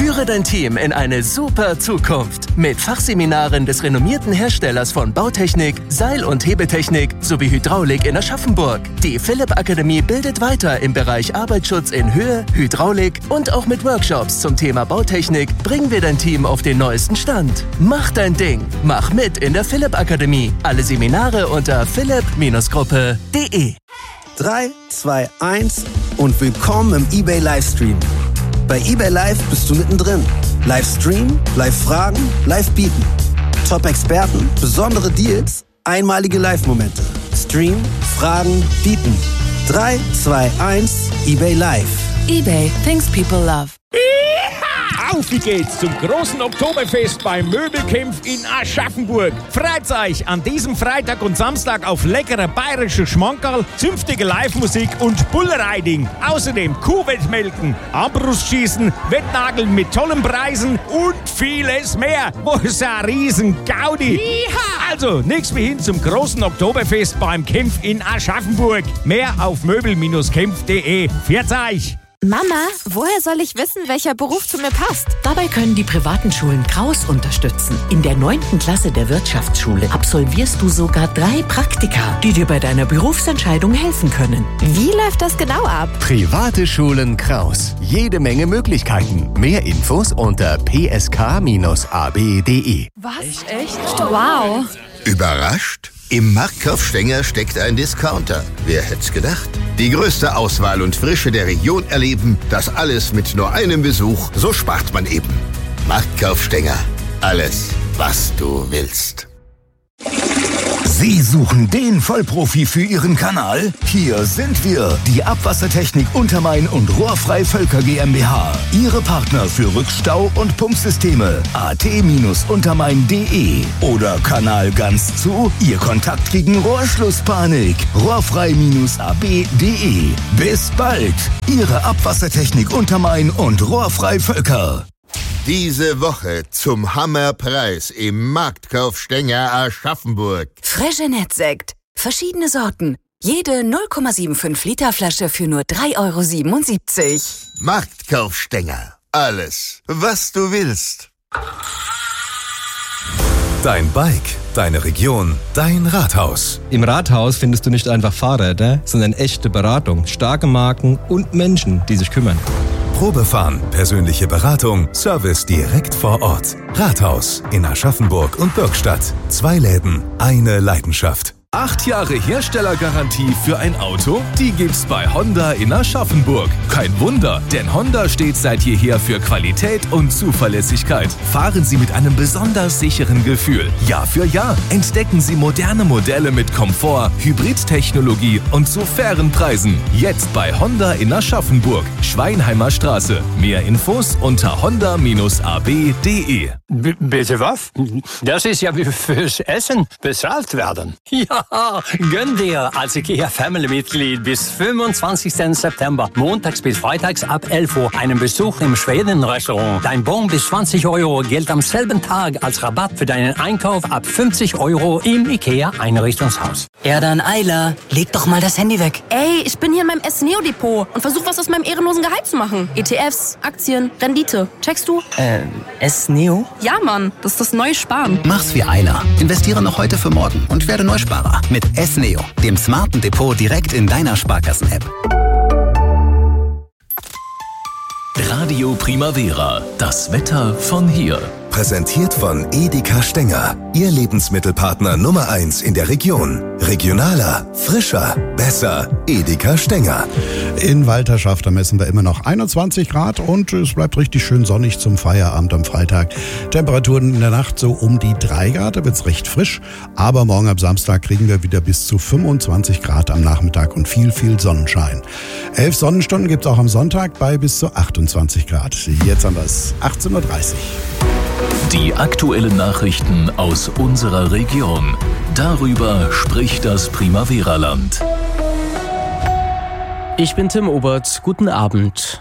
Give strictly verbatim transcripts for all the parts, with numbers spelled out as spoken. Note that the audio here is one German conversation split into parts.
Führe dein Team in eine super Zukunft mit Fachseminaren des renommierten Herstellers von Bautechnik, Seil- und Hebeltechnik sowie Hydraulik in Aschaffenburg. Die Philipp Akademie bildet weiter im Bereich Arbeitsschutz in Höhe, Hydraulik und auch mit Workshops zum Thema Bautechnik bringen wir dein Team auf den neuesten Stand. Mach dein Ding. Mach mit in der Philipp Akademie. Alle Seminare unter philipp Gruppe punkt de. drei, zwei, eins und willkommen im eBay Livestream. Bei eBay Live bist du mittendrin. Livestream, Live-Fragen, Live-Bieten. Top-Experten, besondere Deals, einmalige Live-Momente. Stream, Fragen, Bieten. drei, zwei, eins, eBay Live. eBay, things people love. Auf wie geht's zum großen Oktoberfest beim Möbelkämpf in Aschaffenburg. Freut euch an diesem Freitag und Samstag auf leckere bayerische Schmankerl, zünftige Live-Musik und Bullriding. Außerdem Kuhwettmelken, Armbrustschießen, Wettnageln mit tollen Preisen und vieles mehr. Wo ist ein riesen Gaudi? Yeeha! Also, nix wie hin zum großen Oktoberfest beim Kämpf in Aschaffenburg. Mehr auf möbel kämpf punkt de. Pfiat euch! Mama, woher soll ich wissen, welcher Beruf zu mir passt? Dabei können die privaten Schulen Kraus unterstützen. In der neunten Klasse der Wirtschaftsschule absolvierst du sogar drei Praktika, die dir bei deiner Berufsentscheidung helfen können. Wie läuft das genau ab? Private Schulen Kraus. Jede Menge Möglichkeiten. Mehr Infos unter p s k bindestrich a b punkt de. Was? Echt? Wow. Überrascht? Im Marktkauf Stenger steckt ein Discounter. Wer hätt's gedacht? Die größte Auswahl und Frische der Region erleben, das alles mit nur einem Besuch, so spart man eben. Marktkauf Stenger. Alles, was du willst. Sie suchen den Vollprofi für Ihren Kanal? Hier sind wir, die Abwassertechnik Untermain und Rohrfrei Völker GmbH. Ihre Partner für Rückstau- und Pumpsysteme. a t untermain punkt de oder Kanal ganz zu, Ihr Kontakt gegen Rohrschlusspanik. Rohrfrei a b punkt de. Bis bald, Ihre Abwassertechnik Untermain und Rohrfrei Völker. Diese Woche zum Hammerpreis im Marktkauf Stenger Aschaffenburg. Fregenet-Sekt. Verschiedene Sorten. Jede null Komma fünfundsiebzig Liter Flasche für nur drei Euro siebenundsiebzig. Marktkauf Stenger. Alles, was du willst. Dein Bike, deine Region, dein Rathaus. Im Rathaus findest du nicht einfach Fahrräder, sondern echte Beratung, starke Marken und Menschen, die sich kümmern. Probefahren, persönliche Beratung, Service direkt vor Ort. Rathaus in Aschaffenburg und Bürgstadt. Zwei Läden, eine Leidenschaft. Acht Jahre Herstellergarantie für ein Auto? Die gibt's bei Honda in Aschaffenburg. Kein Wunder, denn Honda steht seit jeher für Qualität und Zuverlässigkeit. Fahren Sie mit einem besonders sicheren Gefühl. Jahr für Jahr entdecken Sie moderne Modelle mit Komfort, Hybridtechnologie und zu fairen Preisen. Jetzt bei Honda in Aschaffenburg, Schweinheimer Straße. Mehr Infos unter honda Bindestrich a b punkt de. B- bitte was? Das ist ja wie fürs Essen bezahlt werden. Ja. Gönn dir als IKEA-Family-Mitglied bis fünfundzwanzigsten September, montags bis freitags ab elf Uhr, einen Besuch im Schweden-Restaurant. Dein Bon bis zwanzig Euro gilt am selben Tag als Rabatt für deinen Einkauf ab fünfzig Euro im IKEA-Einrichtungshaus. Ja, dann Eila, leg doch mal das Handy weg. Ey, ich bin hier in meinem S-Neo-Depot und versuche was aus meinem ehrenlosen Gehalt zu machen. E T Fs, Aktien, Rendite. Checkst du? Äh, S-Neo? Ja, Mann, das ist das neue Sparen. Mach's wie Eila. Investiere noch heute für morgen und werde Neusparer. Mit S-Neo, dem smarten Depot direkt in deiner Sparkassen-App. Radio Primavera, das Wetter von hier. Präsentiert von Edeka Stenger. Ihr Lebensmittelpartner Nummer eins in der Region. Regionaler, frischer, besser. Edeka Stenger. In Walterschaft, da messen wir immer noch einundzwanzig Grad und es bleibt richtig schön sonnig zum Feierabend am Freitag. Temperaturen in der Nacht so um die drei Grad, da wird's recht frisch. Aber morgen ab Samstag kriegen wir wieder bis zu fünfundzwanzig Grad am Nachmittag und viel, viel Sonnenschein. Elf Sonnenstunden gibt's auch am Sonntag bei bis zu achtundzwanzig Grad. Jetzt haben wir es achtzehn Uhr dreißig. Die aktuellen Nachrichten aus unserer Region. Darüber spricht das Primavera-Land. Ich bin Tim Obert. Guten Abend.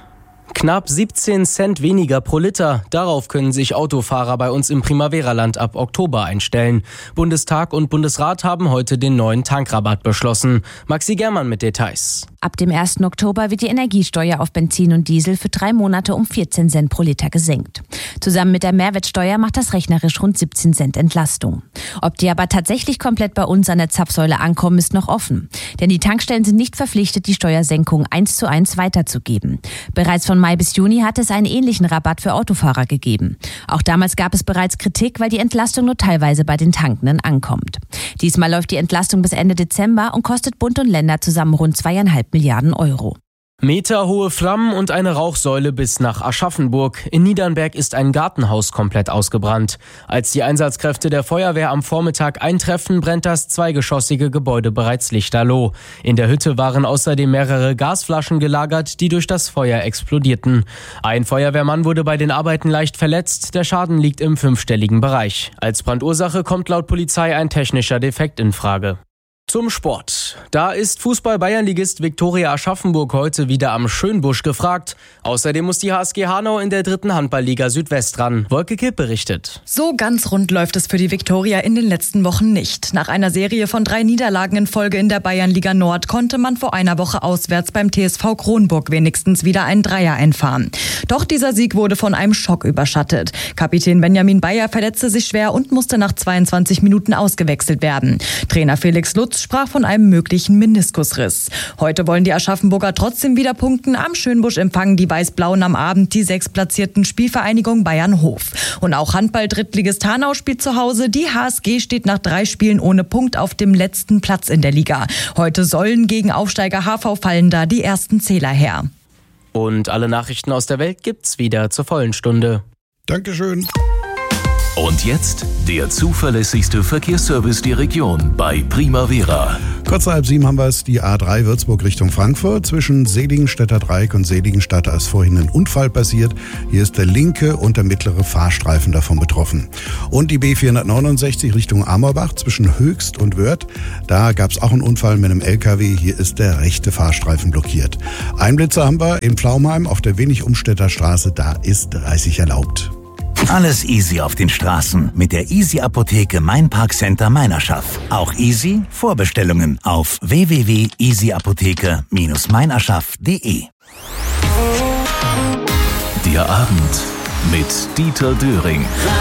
Knapp siebzehn Cent weniger pro Liter. Darauf können sich Autofahrer bei uns im Primavera-Land ab Oktober einstellen. Bundestag und Bundesrat haben heute den neuen Tankrabatt beschlossen. Maxi Germann mit Details. Ab dem ersten Oktober wird die Energiesteuer auf Benzin und Diesel für drei Monate um vierzehn Cent pro Liter gesenkt. Zusammen mit der Mehrwertsteuer macht das rechnerisch rund siebzehn Cent Entlastung. Ob die aber tatsächlich komplett bei uns an der Zapfsäule ankommen, ist noch offen. Denn die Tankstellen sind nicht verpflichtet, die Steuersenkung eins zu eins weiterzugeben. Bereits von Mai bis Juni hat es einen ähnlichen Rabatt für Autofahrer gegeben. Auch damals gab es bereits Kritik, weil die Entlastung nur teilweise bei den Tankenden ankommt. Diesmal läuft die Entlastung bis Ende Dezember und kostet Bund und Länder zusammen rund zweieinhalb Milliarden Euro. Meterhohe Flammen und eine Rauchsäule bis nach Aschaffenburg. In Niedernberg ist ein Gartenhaus komplett ausgebrannt. Als die Einsatzkräfte der Feuerwehr am Vormittag eintreffen, brennt das zweigeschossige Gebäude bereits lichterloh. In der Hütte waren außerdem mehrere Gasflaschen gelagert, die durch das Feuer explodierten. Ein Feuerwehrmann wurde bei den Arbeiten leicht verletzt. Der Schaden liegt im fünfstelligen Bereich. Als Brandursache kommt laut Polizei ein technischer Defekt in Frage. Zum Sport. Da ist Fußball-Bayernligist Viktoria Aschaffenburg heute wieder am Schönbusch gefragt. Außerdem muss die H S G Hanau in der dritten Handballliga Südwest ran. Wolke Kipp berichtet. So ganz rund läuft es für die Viktoria in den letzten Wochen nicht. Nach einer Serie von drei Niederlagen in Folge in der Bayernliga Nord konnte man vor einer Woche auswärts beim T S V Kronburg wenigstens wieder einen Dreier einfahren. Doch dieser Sieg wurde von einem Schock überschattet. Kapitän Benjamin Bayer verletzte sich schwer und musste nach zweiundzwanzig Minuten ausgewechselt werden. Trainer Felix Lutz sprach von einem möglichen Meniskusriss. Heute wollen die Aschaffenburger trotzdem wieder punkten. Am Schönbusch empfangen die Weiß-Blauen am Abend die sechstplatzierten Spielvereinigung Bayern-Hof. Und auch Handball-Drittligist Hanau spielt zu Hause. Die H S G steht nach drei Spielen ohne Punkt auf dem letzten Platz in der Liga. Heute sollen gegen Aufsteiger H V Fallenda die ersten Zähler her. Und alle Nachrichten aus der Welt gibt's wieder zur vollen Stunde. Dankeschön. Und jetzt der zuverlässigste Verkehrsservice der Region bei Primavera. Kurz nach halb sieben haben wir es, die A drei Würzburg Richtung Frankfurt. Zwischen Seligenstädter Dreieck und Seligenstadt ist vorhin ein Unfall passiert. Hier ist der linke und der mittlere Fahrstreifen davon betroffen. Und die B vierhundertneunundsechzig Richtung Amorbach zwischen Höchst und Wörth. Da gab es auch einen Unfall mit einem L K W. Hier ist der rechte Fahrstreifen blockiert. Einblitzer haben wir in Pflaumheim auf der Wenig-Umstädter Straße. Da ist dreißig erlaubt. Alles easy auf den Straßen mit der Easy Apotheke Mainparkcenter Meinerschaft. Auch easy Vorbestellungen auf w w w punkt easy apotheke Bindestrich meinerschaft punkt de. Der Abend mit Dieter Döring.